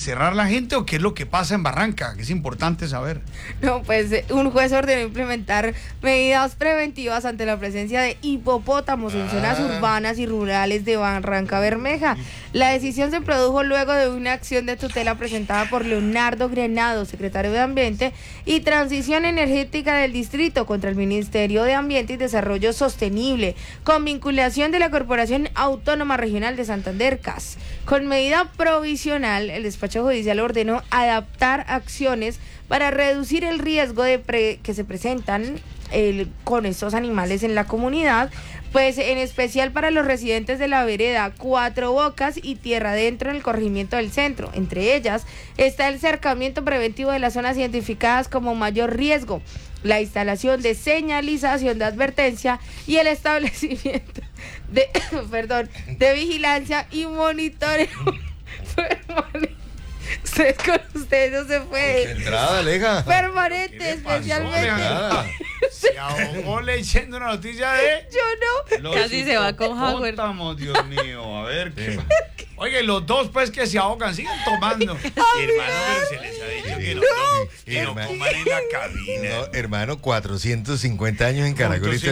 encerrar a la gente o qué es lo que pasa en Barranca? Que es importante saber. No, pues un juez ordenó implementar medidas preventivas ante la presencia de hipopótamos en zonas urbanas y rurales de Barranca Bermeja. La decisión se produjo luego de una acción de tutela presentada por Leonardo Granado, secretario de Ambiente y Transición Energética del distrito, contra el Ministerio de Ambiente y Desarrollo Sostenible, con vinculación de la Corporación Autónoma Regional de Santander, CAS. Con medida provisional, el despacho judicial ordenó adaptar acciones para reducir el riesgo de que se presentan con estos animales en la comunidad, pues en especial para los residentes de la vereda Cuatro Bocas y Tierra Adentro en el corregimiento del centro. Entre ellas está el cercamiento preventivo de las zonas identificadas como mayor riesgo, la instalación de señalización de advertencia y el establecimiento de vigilancia y monitoreo permanente. Ustedes no se puede. Entrada, Aleja. Permanente, especialmente. Se ahogó leyendo una noticia de. Yo no. Casi se va con Howard. Dios mío, a ver qué. Oye, los dos pues que se ahogan, siguen tomando. Hermano, pero se les ha dicho que no coman en la cabina. No, hermano, 450 años en Caracol. Es que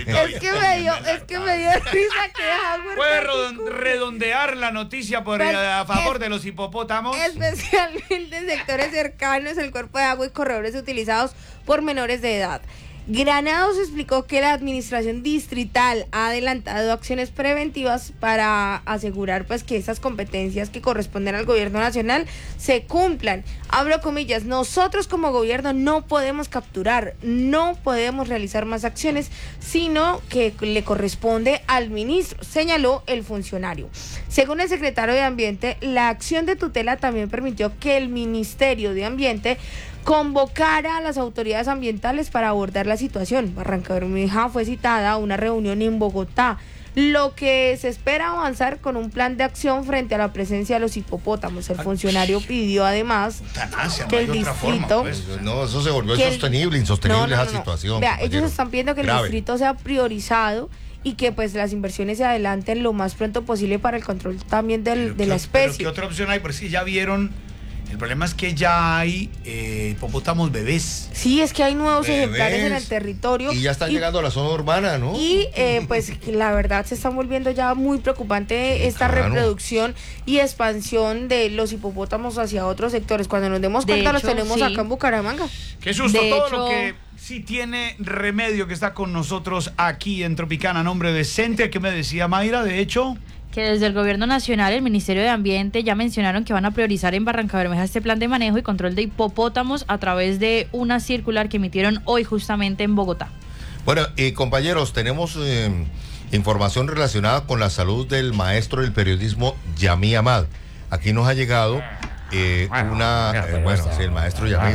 me dio risa que Howard. ¿Puede redondear la noticia a favor de los hipopótamos? Especialmente en sectores cercanos al cuerpo de agua y corredores utilizados por menores de edad. Granados explicó que la administración distrital ha adelantado acciones preventivas para asegurar pues que esas competencias que corresponden al gobierno nacional se cumplan. Abro comillas, nosotros como gobierno no podemos capturar, no podemos realizar más acciones, sino que le corresponde al ministro, señaló el funcionario. Según el secretario de Ambiente, la acción de tutela también permitió que el Ministerio de Ambiente convocara a las autoridades ambientales para abordar la situación. Barranca Bermeja fue citada a una reunión en Bogotá, lo que se espera avanzar con un plan de acción frente a la presencia de los hipopótamos. El funcionario pidió además que el distrito... No, eso se volvió insostenible esa situación. Vea, ellos están pidiendo que el distrito sea priorizado y que pues las inversiones se adelanten lo más pronto posible para el control también de la especie. Pero ¿qué otra opción hay? Por si ya vieron... El problema es que ya hay hipopótamos bebés. Sí, es que hay nuevos ejemplares en el territorio. Y ya están llegando a la zona urbana, ¿no? Y pues la verdad se están volviendo ya muy preocupante esta reproducción y expansión de los hipopótamos hacia otros sectores. Cuando nos demos cuenta los tenemos acá en Bucaramanga. Qué susto lo que sí tiene remedio que está con nosotros aquí en Tropicana, a nombre de Centia, que me decía Mayra, de hecho... Que desde el gobierno nacional, el Ministerio de Ambiente ya mencionaron que van a priorizar en Barranca Bermeja este plan de manejo y control de hipopótamos a través de una circular que emitieron hoy justamente en Bogotá. Bueno, compañeros, tenemos información relacionada con la salud del maestro del periodismo Yamí Amad. Aquí nos ha llegado el maestro Yamí.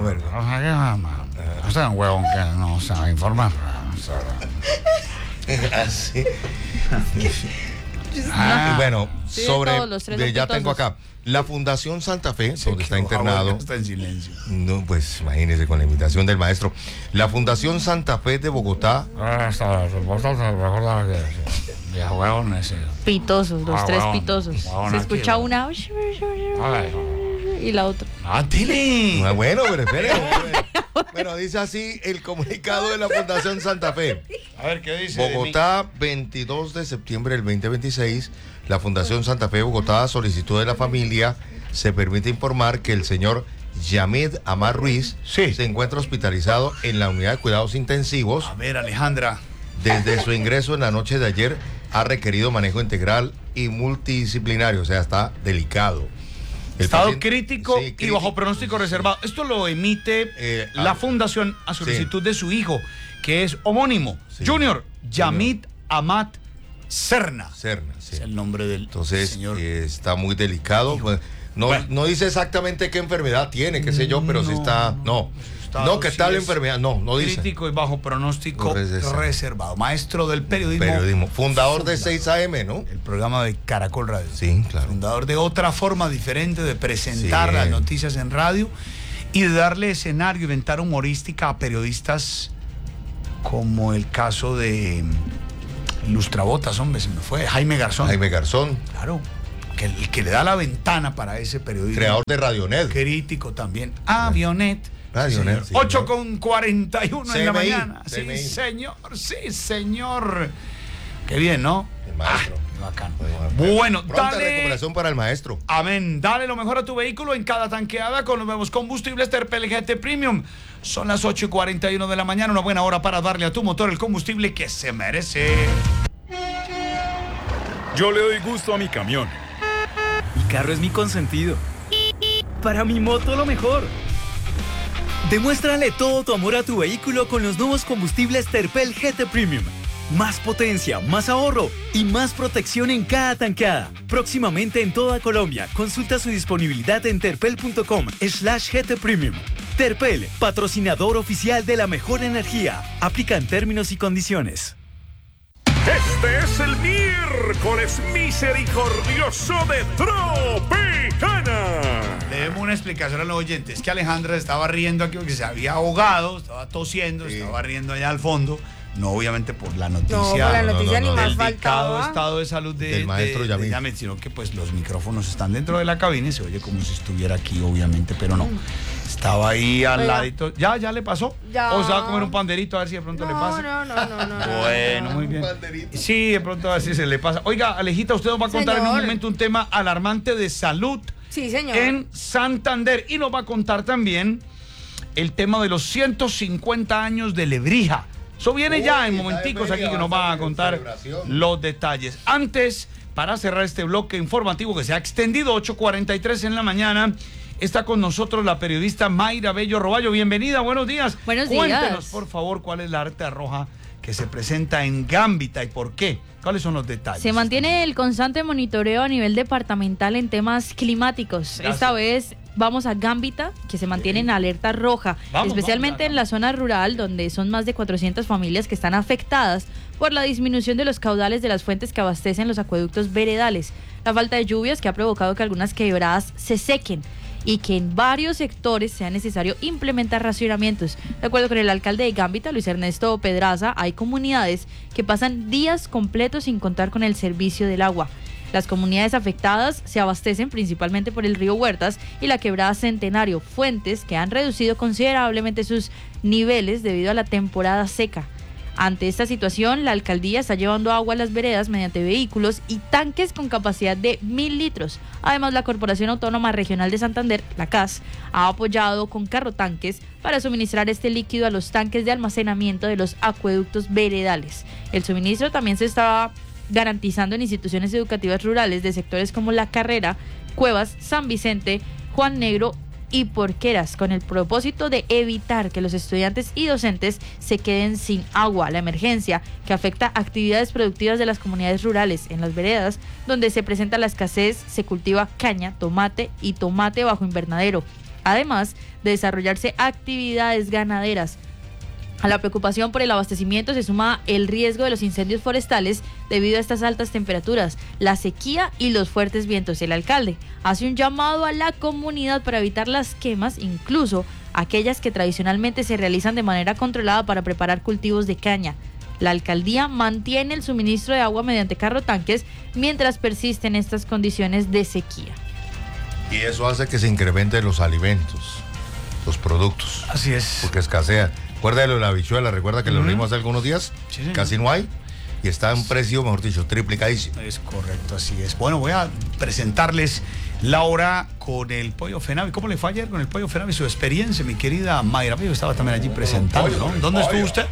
O sea, un huevón que no sabe informar. Así. Bueno, ya tengo acá la Fundación Santa Fe, donde está internado. Está en silencio. No, pues imagínese con la invitación del maestro. La Fundación Santa Fe de Bogotá. Pitosos, los tres pitosos. Se escucha una y la otra. Bueno, pero espere. Bueno, dice así el comunicado de la Fundación Santa Fe. A ver, ¿qué dice? Bogotá, 22 de septiembre del 2026. La Fundación Santa Fe de Bogotá, a solicitud de la familia, se permite informar que el señor Yamid Amar Ruiz se encuentra hospitalizado en la unidad de cuidados intensivos. A ver, Alejandra. Desde su ingreso en la noche de ayer ha requerido manejo integral y multidisciplinario, o sea, está delicado. Estado crítico y bajo pronóstico reservado. Esto lo emite la fundación a solicitud de su hijo, que es homónimo, Junior Yamid Amad Serna. Es el nombre del señor. Está muy delicado. No dice exactamente qué enfermedad tiene, qué sé yo, pero sí está... No, que tal la enfermedad, no dice. Crítico y bajo pronóstico reservado. Maestro del periodismo. Fundador de 6 AM, ¿no? El programa de Caracol Radio. Sí, claro. Fundador de otra forma diferente de presentar las noticias en radio y de darle escenario y ventana humorística a periodistas como el caso de Lustrabotas, hombre, se me fue. Jaime Garzón. Jaime Garzón. Claro. el que le da la ventana para ese periodismo. Creador de Radionet. Crítico también. Avionet. Radionet. Sí, 8:41 en la mañana. CMI. Sí, señor. Qué bien, ¿no? El maestro. Bacano. Bueno, pronta dale. recuperación para el maestro. Amén. Dale lo mejor a tu vehículo en cada tanqueada con los nuevos combustibles Terpel GT Premium. Son las 8:41 de la mañana, una buena hora para darle a tu motor el combustible que se merece. Yo le doy gusto a mi camión. Mi carro es mi consentido. Para mi moto lo mejor. Demuéstrale todo tu amor a tu vehículo con los nuevos combustibles Terpel GT Premium. Más potencia, más ahorro y más protección en cada tanqueada. Próximamente en toda Colombia. Consulta su disponibilidad en terpel.com/GT Premium. Terpel, patrocinador oficial de la mejor energía. Aplica en términos y condiciones. Este es el miércoles misericordioso de Tropicana. Debemos una explicación a los oyentes. Es que Alejandra estaba riendo aquí porque se había ahogado, estaba tosiendo, estaba riendo allá al fondo. No, obviamente por la noticia. No, por la noticia ni más del faltaba. delicado estado de salud del maestro Yamit, sino que pues los micrófonos están dentro de la cabina y se oye como si estuviera aquí, obviamente, pero no. Estaba ahí al ladito. ¿Ya le pasó? Ya. ¿O se va a comer un panderito a ver si de pronto le pasa? No. Bueno, muy bien. Sí, de pronto a ver si se le pasa. Oiga, Alejita, usted nos va a contar en un momento un tema alarmante de salud. Sí, señor. En Santander. Y nos va a contar también el tema de los 150 años de Lebrija. Eso viene ya en momenticos aquí que nos va a contar los detalles. Antes, para cerrar este bloque informativo que se ha extendido 8:43 en la mañana, está con nosotros la periodista Mayra Bello Roballo. Bienvenida, buenos días. Buenos días. Cuéntenos, por favor, cuál es la alerta roja que se presenta en Gambita y por qué. ¿Cuáles son los detalles? Se mantiene el constante monitoreo a nivel departamental en temas climáticos. Gracias. Esta vez vamos a Gambita, que se mantiene en alerta roja, especialmente en la zona rural, donde son más de 400 familias que están afectadas por la disminución de los caudales de las fuentes que abastecen los acueductos veredales. La falta de lluvias que ha provocado que algunas quebradas se sequen y que en varios sectores sea necesario implementar racionamientos. De acuerdo con el alcalde de Gambita, Luis Ernesto Pedraza, hay comunidades que pasan días completos sin contar con el servicio del agua. Las comunidades afectadas se abastecen principalmente por el río Huertas y la quebrada Centenario, fuentes que han reducido considerablemente sus niveles debido a la temporada seca. Ante esta situación, la alcaldía está llevando agua a las veredas mediante vehículos y tanques con capacidad de 1.000 litros. Además, la Corporación Autónoma Regional de Santander, la CAS, ha apoyado con carrotanques para suministrar este líquido a los tanques de almacenamiento de los acueductos veredales. El suministro también se está garantizando en instituciones educativas rurales de sectores como La Carrera, Cuevas, San Vicente, Juan Negro y Porqueras, con el propósito de evitar que los estudiantes y docentes se queden sin agua. La emergencia que afecta actividades productivas de las comunidades rurales en las veredas, donde se presenta la escasez, se cultiva caña, tomate y tomate bajo invernadero, además de desarrollarse actividades ganaderas. A la preocupación por el abastecimiento se suma el riesgo de los incendios forestales debido a estas altas temperaturas, la sequía y los fuertes vientos. El alcalde hace un llamado a la comunidad para evitar las quemas, incluso aquellas que tradicionalmente se realizan de manera controlada para preparar cultivos de caña. La alcaldía mantiene el suministro de agua mediante carrotanques mientras persisten estas condiciones de sequía. Y eso hace que se incrementen los alimentos, los productos. Así es. Porque escasean. Recuerda la habichuela, recuerda que lo vimos hace algunos días, sí, casi no hay, y está en precio, mejor dicho, triplicadísimo. Es correcto, así es. Bueno, voy a presentarles la hora con el Pollo Fenavi. ¿Cómo le fue ayer con el Pollo Fenavi? Su experiencia, mi querida Mayra. Yo estaba también allí presentando, ¿no? ¿Dónde estuvo usted?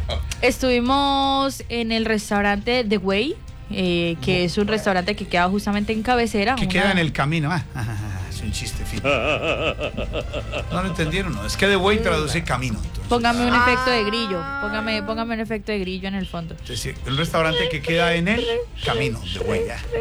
Estuvimos en el restaurante The Way, que es un restaurante que queda justamente en cabecera. Que queda en el camino. Es un chiste fino. ¿No lo entendieron? No, es que The Way traduce camino. Entonces. Póngame un efecto de grillo. Póngame un efecto de grillo en el fondo. Entonces, el restaurante que queda en el camino, The Way.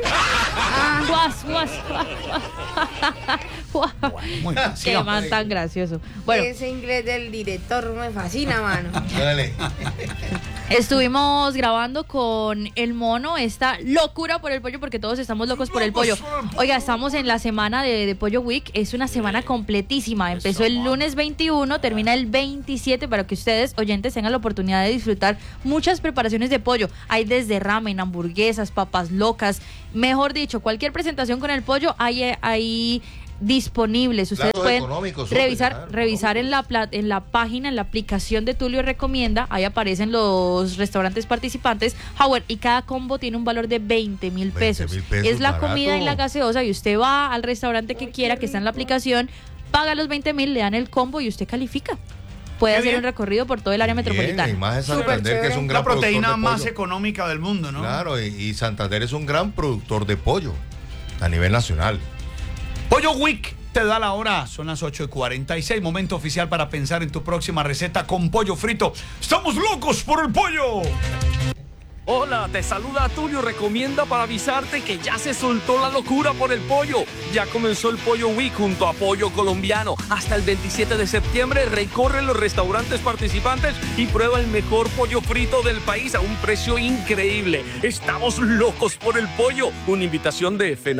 Muy bien, qué man tan gracioso. Bueno, ese inglés del director me fascina, mano. Dale. Estuvimos grabando con el mono esta locura por el pollo, porque todos estamos locos por el pollo. Oiga, estamos en la semana de Pollo Week, es una semana completísima. Empezó el lunes 21, termina el 27, para que ustedes, oyentes, tengan la oportunidad de disfrutar muchas preparaciones de pollo. Hay desde ramen, hamburguesas, papas locas, mejor dicho, cualquier presentación con el pollo hay disponibles. Ustedes pueden revisar en la página, en la aplicación de Tulio Recomienda. Ahí aparecen los restaurantes participantes. Howard, y cada combo tiene un valor de 20,000 pesos. Es la comida y la gaseosa, y usted va al restaurante que quiera, que está en la aplicación, paga los 20,000, le dan el combo y usted califica. Puede hacer un recorrido por todo el área metropolitana. Y más de Santander, que es un gran la proteína de más pollo. Económica del mundo, ¿no? Claro, y Santander es un gran productor de pollo a nivel nacional. Pollo Week te da la hora, son las 8:46, momento oficial para pensar en tu próxima receta con pollo frito. ¡Estamos locos por el pollo! Hola, te saluda Tulio Recomienda para avisarte que ya se soltó la locura por el pollo. Ya comenzó el Pollo Week junto a Pollo Colombiano. Hasta el 27 de septiembre recorre los restaurantes participantes y prueba el mejor pollo frito del país a un precio increíble. Estamos locos por el pollo. Una invitación de FENA.